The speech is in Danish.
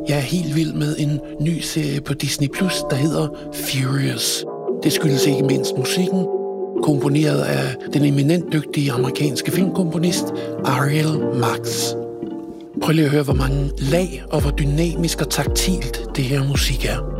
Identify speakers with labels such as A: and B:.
A: Jeg er helt vild med en ny serie på Disney+, der hedder Furious. Det skyldes ikke mindst musikken, komponeret af den eminent dygtige amerikanske filmkomponist Ariel Marx. Prøv lige at høre, hvor mange lag og hvor dynamisk og taktilt det her musik er.